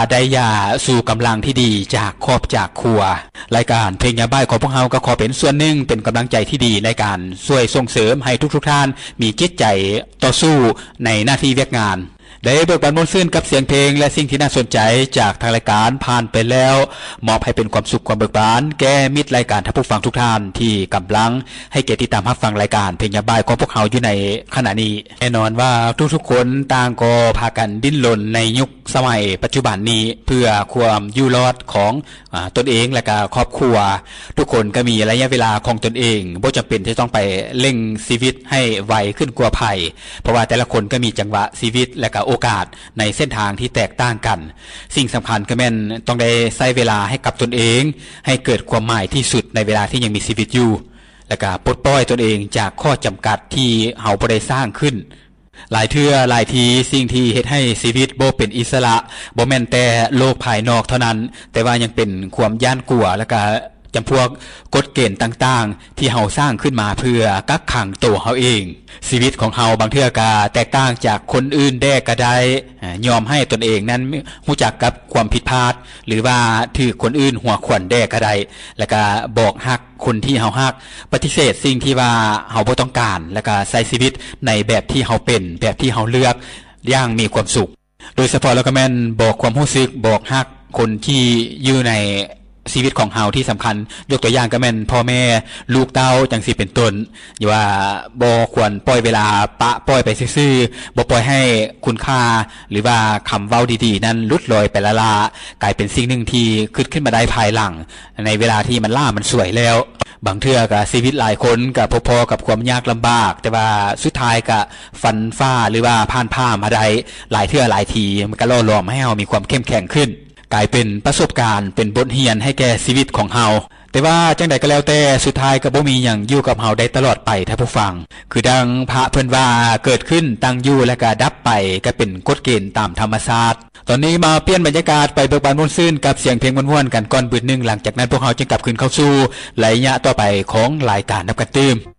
ได้ยาสู่กำลังที่ดีจากครอบจากครัวรายการเพลงยาบ้ายของพวกเราก็ขอเป็นส่วนหนึ่งเป็นกำลังใจที่ดีในการช่วยส่งเสริมให้ทุกท่านมีจิตใจต่อสู้ในหน้าที่เวียกงานได้เบิกบานมนต์ซื่นกับเสียงเพลงและสิ่งที่น่าสนใจจากทางรายการผ่านไปแล้วมอบให้เป็นความสุขความเบิกบานแก่มิตรรายการท่านผู้ฟังทุกท่านที่กำลังให้เกียรติติดตามรับฟังรายการเพลงยาบ้ายของพวกเราอยู่ในขณะนี้แน่นอนว่าทุกๆคนต่างก็พากันดิ้นรนในยุคสมัยปัจจุบันนี้เพื่อความอยู่รอดของตนเองและก็ครอบครัวทุกคนก็มีระยะเวลาของตนเองบ่จำเป็นที่ต้องไปเร่งชีวิตให้ไวขึ้นกว่าภัยเพราะว่าแต่ละคนก็มีจังหวะชีวิตและก็โอกาสในเส้นทางที่แตกต่างกันสิ่งสำคัญก็แม่นต้องได้ใช้เวลาให้กับตนเองให้เกิดความหมายที่สุดในเวลาที่ยังมีชีวิตอยู่และก็ปลดปล่อยตนเองจากข้อจำกัดที่เฮาบ่ได้สร้างขึ้นหลายเทื่อหลายทีสิ่งที่เฮ็ดให้ชีวิตบ่เป็นอิสระบ่แม่นแต่โลกภายนอกเท่านั้นแต่ว่ายังเป็นความย่านกลัวและก็จำพวกกฎเกณฑ์ต่างๆที่เฮาสร้างขึ้นมาเพื่อกักขังตัวเฮาเองชีวิตของเฮาบางเทื่อก็แตกต่างจากคนอื่นได้ก็ได้ยอมให้ตนเองนั้นรู้จักกับความผิดพลาดหรือว่าถือคนอื่นหัวขวัญได้ก็ได้แล้วก็บอกฮักคนที่เฮาฮักปฏิเสธสิ่งที่ว่าเฮาบ่ต้องการแล้วก็ใช้ชีวิตในแบบที่เฮาเป็นแบบที่เฮาเลือกอย่างมีความสุขโดยเฉพาะแล้วก็แม่นบอกความรู้สึกบอกฮักคนที่อยู่ในชีวิตของเฮาที่สำคัญยกตัวอย่างก็แม่นพ่อแม่ลูกเต้าจังสิเป็นต้นอย่าว่าบ่ควรปล่อยเวลาปะปล่อยไปซื่อๆบ่ปล่อยให้คุณค่าหรือว่าคำเว้าดีๆนั้นหลุดลอยไปละลากลายเป็นสิ่งหนึ่งที่ขึ้นมาได้ภายหลังในเวลาที่มันล่ามันสวยแล้วบางเทื่อก็ชีวิตหลายคนก็พอๆกับความยากลำบากแต่ว่าสุดท้ายก็ฟันฟ้าหรือว่าผ่านผ้ามาได้หลายเทื่อหลายทีมันก็ล่อหลอมให้เฮามีความเข้มแข็งขึ้นกลายเป็นประสบการณ์เป็นบทเรียนให้แก่ชีวิตของเฮาแต่ว่าจังใดก็แล้วแต่สุดท้ายก็บ่มีหยังอยู่กับเฮาได้ตลอดไปท่านผู้ฟังคือดังพระเพิ่นว่าเกิดขึ้นตั้งอยู่และก็ดับไปก็เป็นกฎเกณฑ์ตามธรรมชาติตอนนี้มาเปลี่ยนบรรยากาศไปเบิกบานม่วนซื่นกับเสียงเพลงม่วนๆกันก่อนบึดนึงหลังจากนั้นพวกเฮาจึงกลับคืนเข้าสู่ระยะต่อไปของรายการนับกันตื้ม